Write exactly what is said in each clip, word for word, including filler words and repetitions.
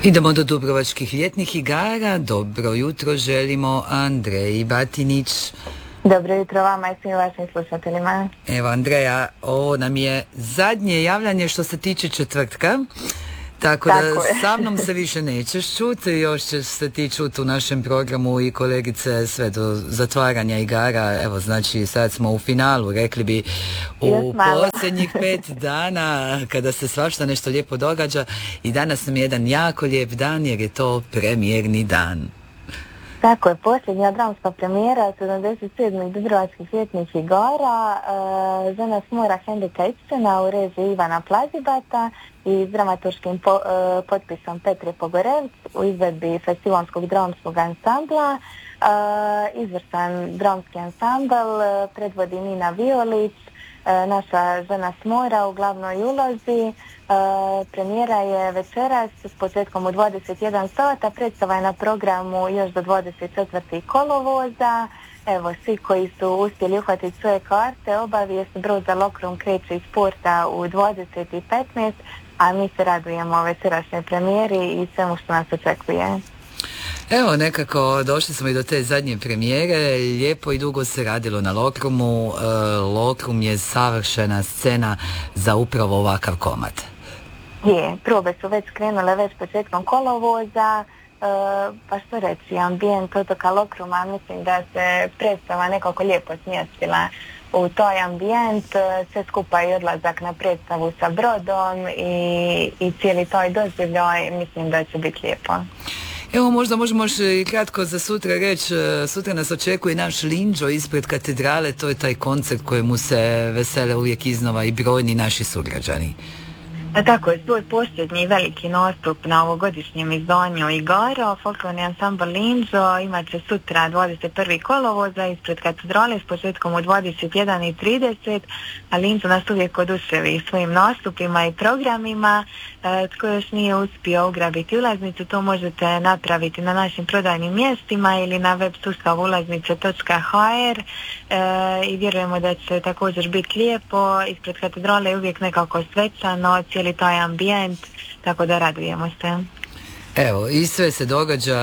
Idemo do Dubrovačkih ljetnih igara. Dobro jutro želimo Andreji Batinić. Dobro jutro vama i svim vašim slušateljima. Evo Andreja, ovo nam je zadnje javljanje što se tiče četvrtka. Tako, Tako da je. Sa mnom se više nećeš čuti, još ćeš se ti čuti u našem programu i kolegice sve do zatvaranja igara. Evo, znači sad smo u finalu, rekli bi u posljednjih pet dana kada se svašta nešto lijepo događa i danas nam je jedan jako lijep dan jer je to premijerni dan. Tako je, posljednja dramska premijera sedamdeset sedmih Dubrovačkih ljetnih igara, e, Žena s mora Henrika Ibsena u režiji Ivana Plazibata i s dramaturškim po, e, potpisom Petre Pogorevc u izvedbi Festivalskog dramskog ansambla. E, izvrstan dramski ansambl e, predvodi Nina Violić, e, naša Žena s mora u glavnoj ulozi. E, premijera je večeras s početkom u dvadeset jedan sata, predstava je na programu još do dvadeset četvrtog kolovoza. Evo, svi koji su uspjeli uhvatiti svoje karte, obavijest brod za Lokrum kreće iz porta u dvadeset i petnaest, a mi se radujemo večerašnjoj premijeri i svemu što nas očekuje. Evo, nekako došli smo i do te zadnje premijere, lijepo i dugo se radilo na Lokrumu. E, Lokrum je savršena scena za upravo ovakav komad. Je, probe su već krenule već početkom kolovoza, e, pa što reći, ambijent otoka Lokruma, mislim da se predstava nekako lijepo smjestila u taj ambijent, sve skupa i odlazak na predstavu sa brodom i, i cijeli taj doživljaj, mislim da će biti lijepo. Evo, možda možemo još i kratko za sutra reći, sutra nas očekuje naš Linđo ispred katedrale, to je taj koncert kojemu se vesele uvijek iznova i brojni naši sugrađani. A tako je, svoj posljednji veliki nastup na ovogodišnjem izdanju igara, folklorni ansambl Linđo imat će sutra dvadeset prvog kolovoza ispred katedrale s početkom u dvadeset jedan i trideset, a Linđo nas uvijek oduševi svojim nastupima i programima. E, tko još nije uspio ugrabiti ulaznicu, to možete napraviti na našim prodajnim mjestima ili na web sustavu ulaznice točka ha er e, i vjerujemo da će također biti lijepo. Ispred katedrale je uvijek nekako svečano, cijeli taj ambijent, tako da radujemo se. Evo, i sve se događa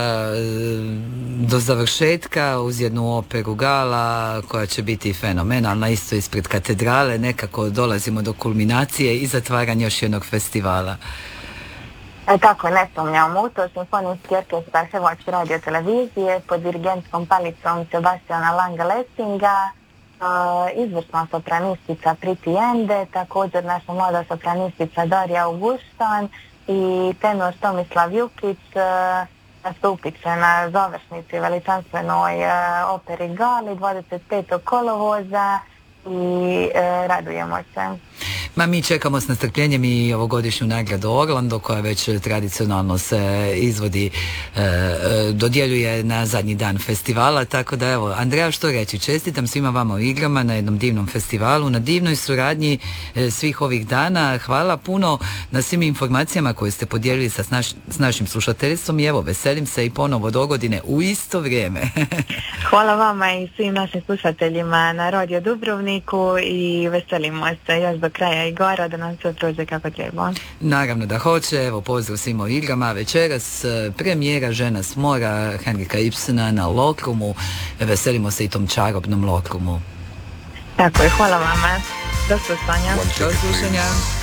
do završetka uz jednu operu gala koja će biti fenomenalna, isto ispred katedrale, nekako dolazimo do kulminacije i zatvaranja još jednog festivala. E, tako, ne sumnjamo u to. Simfonijski orkestar Hrvatske radio televizije pod dirigentskom palicom Sebastiana Langa-Lessinga, Uh, izvrsna sopranistica Priti Ende, također naša mlada sopranistica Darija Augustan i tenor Tomislav Jukić uh, nastupit će na završnici veličanstvenoj uh, operi gali dvadeset petog kolovoza i uh, radujemo se. Ma mi čekamo s nestrpljenjem i ovogodišnju nagradu Orlando koja već tradicionalno se izvodi, e, dodjeljuje na zadnji dan festivala, tako da evo, Andreja, što reći, čestitam svima vama u igrama na jednom divnom festivalu, na divnoj suradnji e, svih ovih dana, hvala puno na svim informacijama koje ste podijelili sa naš, s našim slušateljstvom i evo, veselim se i ponovo do godine u isto vrijeme. Hvala vama i svim našim slušateljima na Radio Dubrovniku i veselimo se još do kraja igara da nam sve prođe kako treba. Naravno da hoće, evo pozdrav svim o igrama, večeras premijera Žena s mora Henrika Ibsena na Lokrumu, veselimo se i tom čarobnom Lokrumu. Tako je, hvala vama, do slušanja. Do slušanja.